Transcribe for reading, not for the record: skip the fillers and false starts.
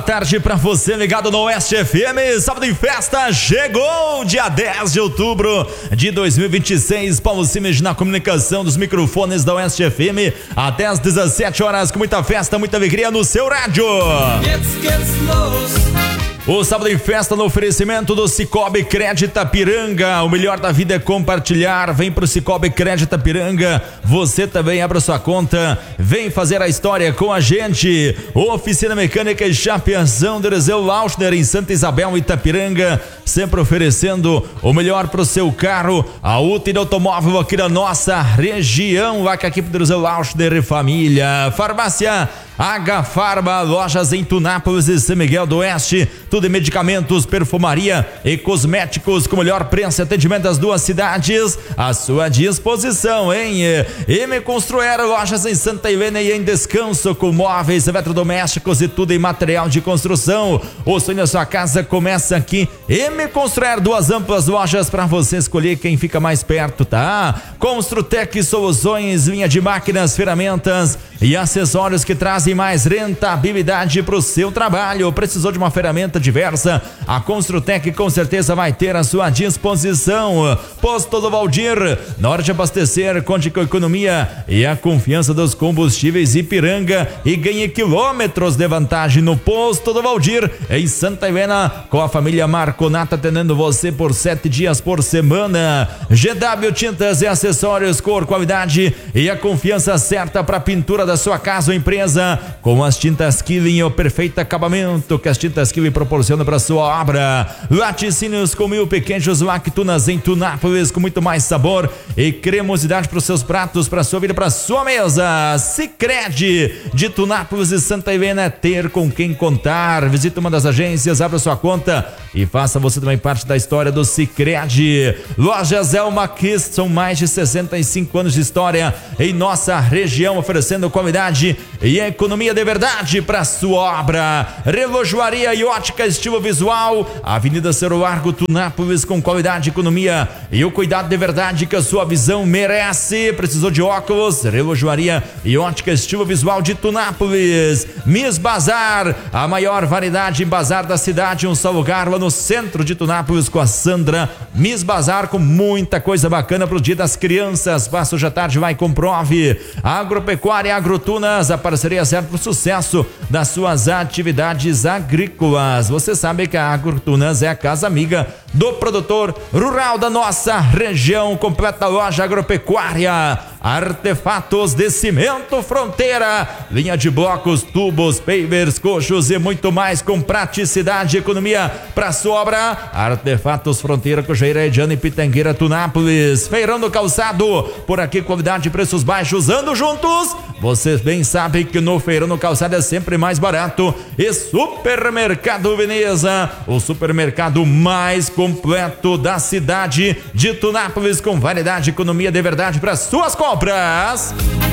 tarde para você ligado no Oeste FM. Sábado em festa chegou, dia 10 de outubro de 2026. Paulo Simes na comunicação dos microfones da Oeste FM até às 17 horas com muita festa, muita alegria no seu rádio. O Sábado em Festa no oferecimento do Cicobi Crédito Itapiranga. O melhor da vida é compartilhar. Vem pro Cicobi Crédito Itapiranga. Você também abre sua conta. Vem fazer a história com a gente. Oficina Mecânica e Chapeação do Eliseu Lauschner em Santa Isabel, Itapiranga. Sempre oferecendo o melhor pro seu carro. A Uter Automóvel aqui na nossa região. Vai com a equipe do Eliseu Lauschner e família. Farmácia H-Farma, lojas em Tunápolis e São Miguel do Oeste, tudo em medicamentos, perfumaria e cosméticos com o melhor preço e atendimento das duas cidades à sua disposição, hein? M Construir, lojas em Santa Helena e em Descanso com móveis, eletrodomésticos e tudo em material de construção. O sonho da sua casa começa aqui. M Construir, duas amplas lojas para você escolher quem fica mais perto, tá? Construtec Soluções, linha de máquinas, ferramentas e acessórios que trazem mais rentabilidade para o seu trabalho. Precisou de uma ferramenta diversa? A Construtec com certeza vai ter à sua disposição. Posto do Valdir, na hora de abastecer, conte com a economia e a confiança dos combustíveis Ipiranga e ganhe quilômetros de vantagem no Posto do Valdir em Santa Helena, com a família Marconato atendendo você por 7 dias por semana. GW Tintas e Acessórios, cor, qualidade e a confiança certa para a pintura da sua casa ou empresa, com as tintas Killing, o perfeito acabamento que as tintas Killing proporcionam para sua obra. Laticínios com 1000 pequenos lactunas em Tunápolis, com muito mais sabor e cremosidade para os seus pratos, para sua vida, para sua mesa. Sicredi de Tunápolis e Santa Helena, é ter com quem contar. Visite uma das agências, abra sua conta e faça você também parte da história do Sicredi. Lojas Elma Kiss, são mais de 65 anos de história em nossa região, oferecendo qualidade e economia de verdade para sua obra. Relojoaria e ótica estilo visual, Avenida Cerro Largo, Tunápolis, com qualidade, economia e o cuidado de verdade que a sua visão merece. Precisou de óculos? Relojoaria e ótica estilo visual de Tunápolis. Miss Bazar, a maior variedade em bazar da cidade, um só lugar lá no centro de Tunápolis com a Sandra. Miss Bazar com muita coisa bacana pro Dia das Crianças. Passa hoje à tarde, vai, comprove. Agropecuária Agrotunas, a parceria certa para o sucesso das suas atividades agrícolas. Você sabe que a Agrotunas é a casa amiga do produtor rural da nossa região. Completa loja agropecuária. Artefatos de Cimento Fronteira, linha de blocos, tubos, pavers, coxos e muito mais, com praticidade e economia para sua obra. Artefatos Fronteira, Cojeira, Ediana e Pitangueira, Tunápolis. Feirão do Calçado, por aqui qualidade e preços baixos, ando juntos. Vocês bem sabem que no Feirão do Calçado é sempre mais barato. E Supermercado Veneza, o supermercado mais completo da cidade de Tunápolis, com variedade e economia de verdade para suas compras.